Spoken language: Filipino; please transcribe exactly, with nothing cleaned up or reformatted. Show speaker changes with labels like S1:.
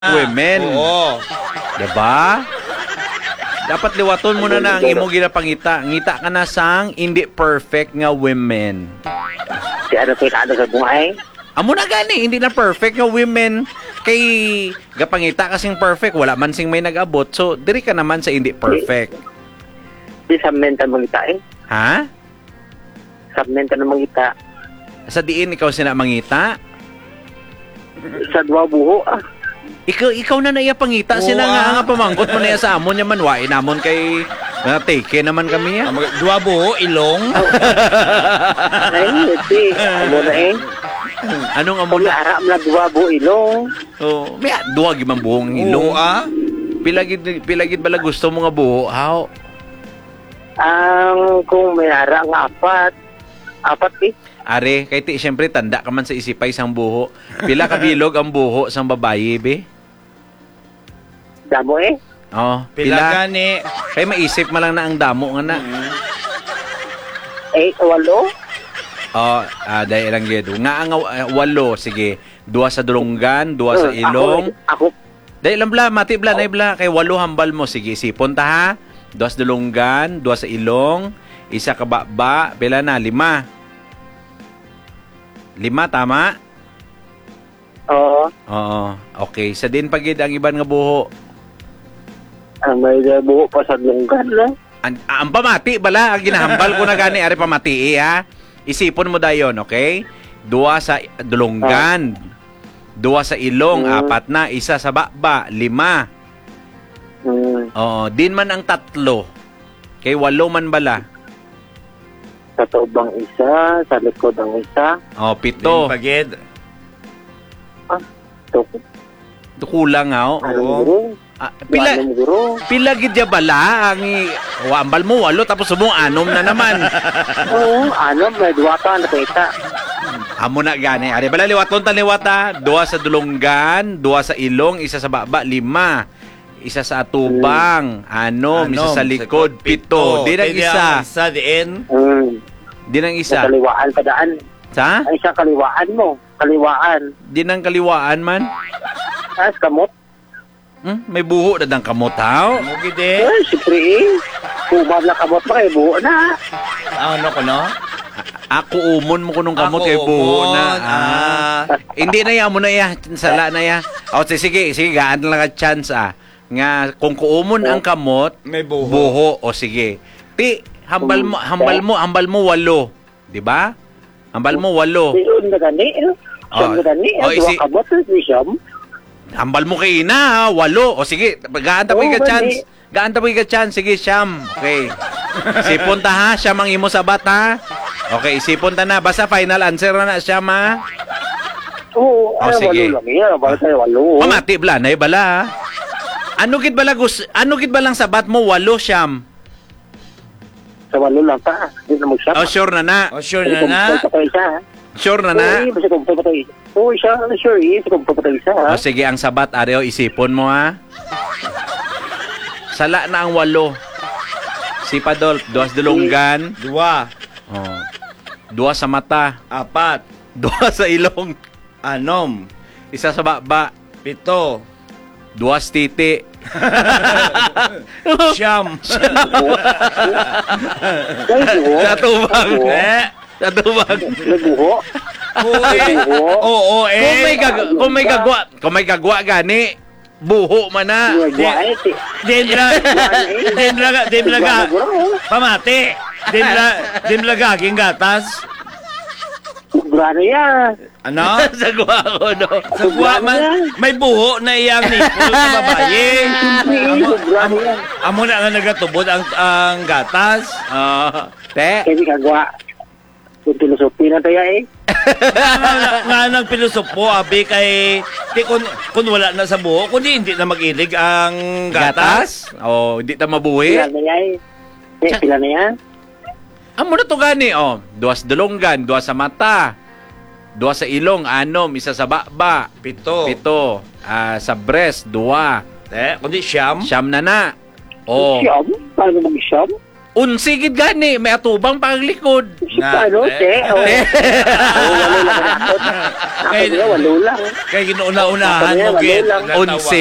S1: women.
S2: Oo.
S1: Diba? Dapat liwaton mo na na ang imo ginapangita. Ngita ka na sang hindi perfect nga women.
S3: Si ano po ano sa buhay?
S1: Amo na gani, hindi na perfect nga women. Kay gapangita kasing perfect, wala man sing may nag-abot. So, diri ka naman sa hindi perfect.
S3: Di sa mental mangita eh.
S1: Ha?
S3: Sa mental mangita.
S1: Sa diin ikaw sina mangita?
S3: Sa dua buho ah.
S1: Ikaw ikaw na naiya pangita
S2: Oo,
S1: sila nga
S2: ah.
S1: nga pamanggot mo na iya sa amon yaman wain namon kay mga take naman kami ya.
S2: Ah, mag- Dua buho, ilong.
S3: Ay, hindi. Ano na eh.
S1: Anong amo
S3: Kung
S1: na?
S3: naarap na dua buho ilong.
S1: Oh, may duwa gyud man buhong
S2: Oo,
S1: ilong.
S2: ah.
S1: Pilagid pilagid bala gusto mo nga buho? How?
S3: Ang kung may ara nga apat. Apat eh.
S1: Are, kay ti syempre tanda ka man sa isipay sang buho. Pila ka bilog ang buho sang babaye be?
S3: Damo eh.
S1: Oh,
S2: Pila
S1: pila.
S2: gani.
S1: Kay maisip man lang na ang damo nga na.
S3: Eh, walo.
S1: Oh, ah, dahil lang gyud. Nga ang uh, walo, sige. Duwa sa dulonggan, duwa sa
S3: Uh,
S1: ilong.
S3: Ako, ako
S1: Dahil lang bla, mati bla, na bla. Kay walo hambal mo. Sige, sipon ta ha. Duwa sa dulonggan, duwa sa ilong, isa ka baba, pila na, lima. Lima, tama?
S3: oo.
S1: Oo. Okay. Sa din pagid ang iban nga buho.
S3: Ang may buho pa sa lunggan lang.
S1: Ang, ang pamati bala, ang ginahambal ko na gani, ari pamati eh, ha. Isipon mo dayon, okay? Duwa sa dulonggan, duwa sa ilong,
S3: Mm.
S1: apat na, isa sa baba, lima.
S3: Hmm.
S1: Oo, din man ang tatlo. Kay walo man bala.
S3: Sa taobang isa, sa likod ang isa.
S1: Oh, pito.
S2: Din pagid.
S3: Ito,
S1: Kulang nga, oh.
S3: anong
S2: Oo.
S3: guro?
S1: Ah, pila,
S3: Anong guro?
S1: pila gid ya bala, ang i- wambal mo, walo, tapos subong anom na naman.
S3: Oo, ano, may dua pa nakita.
S1: Amo na gani. Ari bala liwaton ta liwata, duwa sa dulonggan, duwa sa ilong, isa sa baba, lima. Isa sa atubang, anom, isa sa likod, pito. Di nang
S2: Pwede
S1: isa.
S2: ang Isa diin.
S3: Hmm.
S1: Di nang
S3: Sa
S1: isa.
S3: kaliwaan pa daan.
S1: Sa?
S3: Ay, sa kaliwaan mo. Kaliwaan.
S1: Di nang kaliwaan man.
S3: As kamot.
S1: Hmm? May buho na dang kamot, ha?
S2: Mugid eh.
S3: Eh, siyempre eh. Kumab na kamot pa kay buho na.
S2: Ano ko no?
S1: Ako umon mo kunong kamot
S2: Ako
S1: kay buho
S2: umon,
S1: na.
S2: ah.
S1: Ah. Hindi na ya mo na ya. Sala na ya. O, sige, sige, gaan lang ka chance, ah. Nga, kung kuumon ang kamot,
S2: May buho.
S1: buho. O, sige. Ti, hambal mo, hambal mo, hambal mo walo. Di ba? Hambal mo walo.
S3: Siyom na gani. eh. Siyom
S1: Oh.
S3: na gani.
S1: Oh,
S3: Ang dua
S1: isi-
S3: kamot. eh, Siyom.
S1: Hambal mo kay ina, ha? Walo. O, sige. Gaan ta po
S3: Oo,
S1: ka chance.
S3: gani.
S1: Gaan ta po ka chance. Sige, Siyam. Okay. Sipon ta, ha? Siyam ang imo sabat, ha? Okay, sipon ta na. Basta final answer na na, Siyam, ha?
S3: Oo,
S1: Oh,
S3: ay,
S1: sige.
S3: walo lang yan. Bala tayo walo.
S1: Pamati, bla. Nay, bala, ha? Ano gid bala gus ano gid balang sabat mo walo Siyam?
S3: Sa walo lang pa. Hindi na mag-shop.
S1: Oh, sure na na.
S2: O sure na na.
S3: Sa kumpul pa isa. ha?
S1: Sure na na.
S3: Oo, basta kumpul pa tayo. Oo, siya. Ano, sure eh. Sa kumpul pa tayo isa. ha?
S1: O sige, ang sabat areo isipon mo, ha. Sala na ang walo. Si Padol, duwas dulonggan,
S2: Dua.
S1: oh. Duwa sa mata,
S2: Apat.
S1: duwa sa ilong,
S2: Anom.
S1: isa sa baba,
S2: Pito.
S1: duwas titi.
S2: Siyam.
S3: Dahil buho.
S1: Natubag.
S3: Oo.
S2: Eh.
S1: Natubag.
S3: Nagbuho.
S2: Uy.
S3: Nagbuho.
S2: Oo eh.
S1: Kung may gagwa, kung may gagwa, kung may gagwa gani, buho man na.
S3: Nagbuho. Ay, ti-
S2: Dendra. Dendra. Dendra ga.
S3: Nagbuho.
S2: Pamati. Dendra. Dendra gaging gatas.
S3: Sobra na yan.
S2: Ano?
S1: Sagwa ko, no?
S2: Sa buwa man, may buho na iyang nipple sa babae.
S3: Hindi, sobra na yan.
S2: Amo na nga nagatubod ang, ang gatas.
S1: Ah, te.
S3: Kasi kagwa. Kung filosofi na tayo eh.
S2: nga, nga nang pilosopo, abi kay di kun, kun wala na sa buho, kundi hindi na mag-ilig ang gatas.
S1: Gatas? Oh, hindi ta
S3: Pila
S1: mabuhi.
S3: na yan. Eh, pila na yan.
S1: Amo na to gani, oh. Duwas dulonggan, duwas sa mata. Duwa sa ilong, anom, isa sa baba.
S2: Pito.
S1: Pito. Ah, sa breast, duwa.
S2: Eh, kundi siyam.
S1: Siyam na na. Oh.
S3: Siyam? Paano mag-siyam?
S1: Unsi gid gani, may atubang pang likod.
S2: Nga,
S3: Ano,
S2: eh.
S3: te? Oo, Oo, walo lang. Ako
S2: Kay-
S3: niya, walo lang.
S2: Kaya ginuuna-unahan
S3: Ako
S2: mo,
S3: niya,
S2: Git.
S3: walo lang.
S2: Natawa.
S1: Unsi.